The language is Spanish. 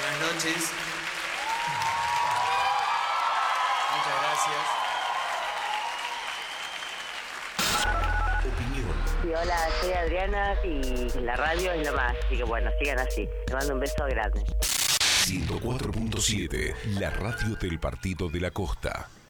Buenas noches. Muchas gracias. Opinión. Sí, hola, soy Adriana y la radio es lo más, así que bueno, sigan así. Te mando un beso grande. 104.7, la radio del Partido de la Costa.